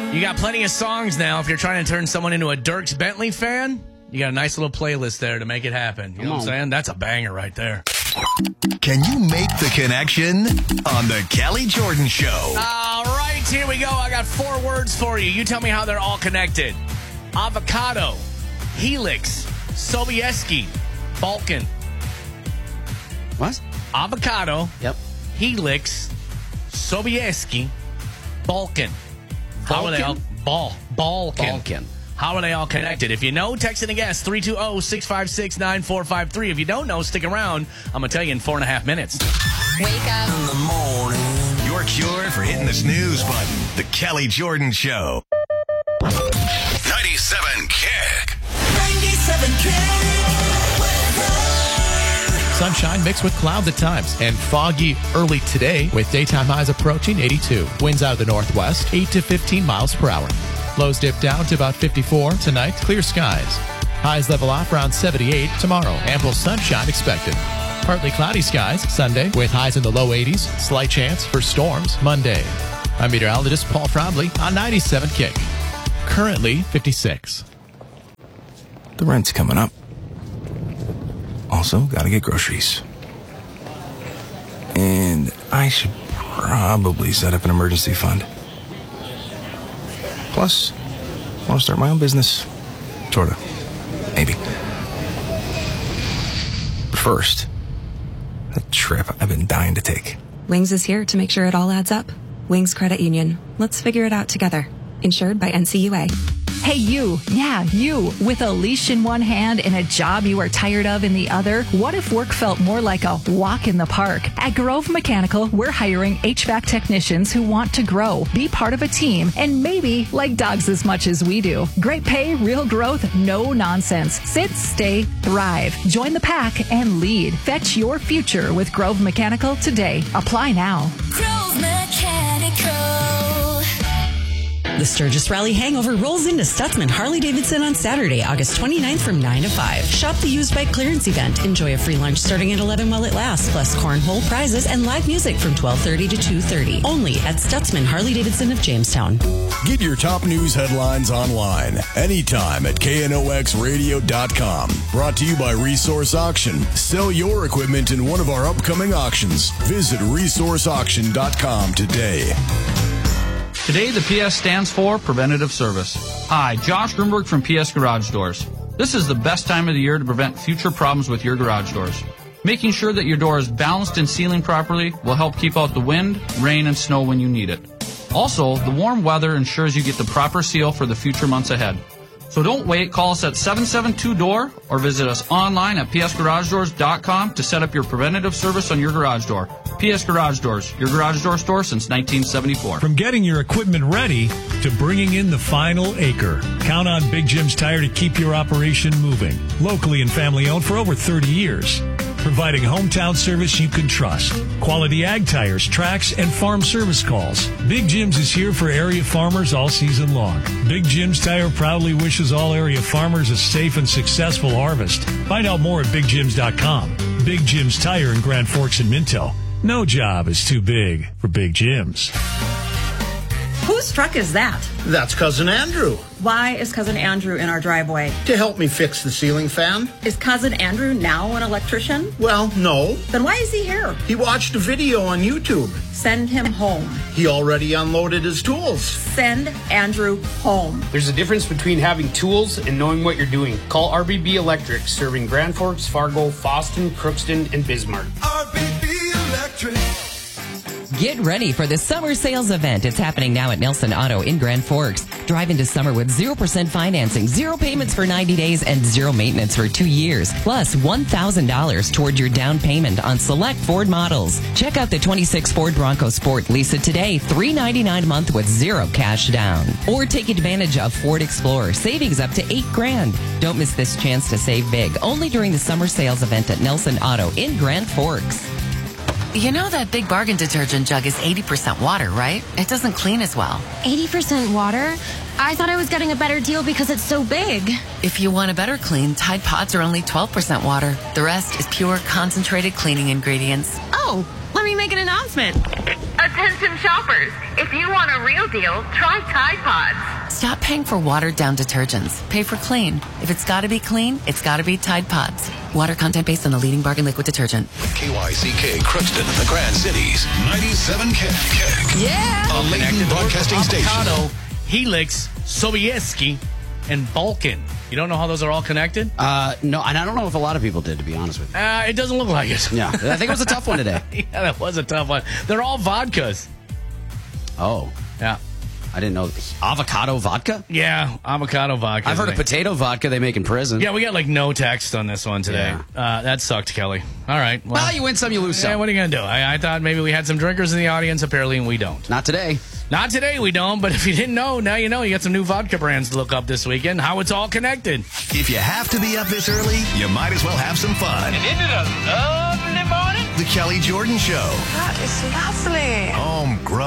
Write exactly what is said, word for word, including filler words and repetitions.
You got plenty of songs now. If you're trying to turn someone into a Dierks Bentley fan, you got a nice little playlist there to make it happen. You know what I'm saying? That's a banger right there. Can you make the connection on the Kelly Jordan Show? All right, here we go. I got four words for you. You tell me how they're all connected. Avocado, Helix, Sobieski, Balkan. What? Avocado, Yep. Helix, Sobieski, Balkan. How are they all? Ball. Balkan. Balkan. How are they all connected? If you know, text in a guess. three two zero, six five six, nine four five three. If you don't know, stick around. I'm going to tell you in four and a half minutes. Wake up in the morning. Your cure for hitting the snooze button. The Kelly Jordan Show. ninety-seven Kick. ninety-seven Kick. Sunshine mixed with clouds at times and foggy early today with daytime highs approaching eighty-two. Winds out of the northwest, eight to fifteen miles per hour. Lows dip down to about fifty-four. Tonight, clear skies. Highs level off around seventy-eight. Tomorrow, ample sunshine expected. Partly cloudy skies Sunday with highs in the low eighties. Slight chance for storms Monday. I'm meteorologist Paul Frombley on ninety-seven Kick. Currently fifty-six. The rent's coming up. Also, gotta get groceries. And I should probably set up an emergency fund. Plus, I want to start my own business. Sorta. Maybe. But first, that trip I've been dying to take. Wings is here to make sure it all adds up. Wings Credit Union. Let's figure it out together. Insured by N C U A. Hey, you. Yeah, you. With a leash in one hand and a job you are tired of in the other, what if work felt more like a walk in the park? At Grove Mechanical, we're hiring H V A C technicians who want to grow, be part of a team, and maybe like dogs as much as we do. Great pay, real growth, no nonsense. Sit, stay, thrive. Join the pack and lead. Fetch your future with Grove Mechanical today. Apply now. Grove Mechanical. The Sturgis Rally Hangover rolls into Stutzman Harley-Davidson on Saturday, August twenty-ninth from nine to five. Shop the used bike clearance event. Enjoy a free lunch starting at eleven while it lasts, plus cornhole prizes and live music from twelve thirty to two thirty. Only at Stutzman Harley-Davidson of Jamestown. Get your top news headlines online anytime at K N O X radio dot com. Brought to you by Resource Auction. Sell your equipment in one of our upcoming auctions. Visit resource auction dot com today. Today, the P S stands for Preventative Service. Hi, Josh Grunberg from P S Garage Doors. This is the best time of the year to prevent future problems with your garage doors. Making sure that your door is balanced and sealing properly will help keep out the wind, rain, and snow when you need it. Also, the warm weather ensures you get the proper seal for the future months ahead. So don't wait. Call us at seven seven two D O O R or visit us online at P S garage doors dot com to set up your preventative service on your garage door. P S Garage Doors, your garage door store since nineteen seventy-four. From getting your equipment ready to bringing in the final acre, count on Big Jim's Tire to keep your operation moving. Locally and family owned for over thirty years. Providing hometown service you can trust. Quality ag tires, tracks, and farm service calls. Big Jim's is here for area farmers all season long. Big Jim's Tire proudly wishes all area farmers a safe and successful harvest. Find out more at big jims dot com. Big Jim's Tire in Grand Forks and Minto. No job is too big for Big Jim's. Whose truck is that? That's Cousin Andrew. Why is Cousin Andrew in our driveway? To help me fix the ceiling fan. Is Cousin Andrew now an electrician? Well, no. Then why is he here? He watched a video on YouTube. Send him home. He already unloaded his tools. Send Andrew home. There's a difference between having tools and knowing what you're doing. Call R B B Electric, serving Grand Forks, Fargo, Fosston, Crookston, and Bismarck. R B B Electric. Get ready for the summer sales event. It's happening now at Nelson Auto in Grand Forks. Drive into summer with zero percent financing, zero payments for ninety days, and zero maintenance for two years. Plus one thousand dollars toward your down payment on select Ford models. Check out the twenty-six Ford Bronco Sport. Lease it today, three hundred ninety-nine dollars a month with zero cash down. Or take advantage of Ford Explorer. Savings up to eight grand. Don't miss this chance to save big. Only during the summer sales event at Nelson Auto in Grand Forks. You know that Big Bargain detergent jug is eighty percent water, right? It doesn't clean as well. eighty percent water? I thought I was getting a better deal because it's so big. If you want a better clean, Tide Pods are only twelve percent water. The rest is pure, concentrated cleaning ingredients. Oh, let me make an announcement. Attention shoppers, if you want a real deal, try Tide Pods. Stop paying for watered-down detergents. Pay for clean. If it's got to be clean, it's got to be Tide Pods. Water content based on the leading bargain liquid detergent. K Y C K, Crookston, and the Grand Cities. ninety-seven K. Yeah. A Layton Broadcasting Station. Avocado, Helix, Sobieski, and Balkan. You don't know how those are all connected? Uh, no, and I don't know if a lot of people did, to be honest with you. Uh, it doesn't look like it. Yeah, I think it was a tough one today. Yeah, that was a tough one. They're all vodkas. Oh. Yeah. I didn't know. Avocado vodka? Yeah, avocado vodka. I've heard of potato vodka they make in prison. Yeah, we got like no text on this one today. Yeah. Uh, that sucked, Kelly. All right. Well, Well, you win some, you lose some. Yeah, what are you going to do? I, I thought maybe we had some drinkers in the audience. Apparently, we don't. Not today. Not today, we don't. But if you didn't know, now you know. You got some new vodka brands to look up this weekend. How it's all connected. If you have to be up this early, you might as well have some fun. And isn't it a lovely morning? The Kelly Jordan Show. That is lovely. Homegrown.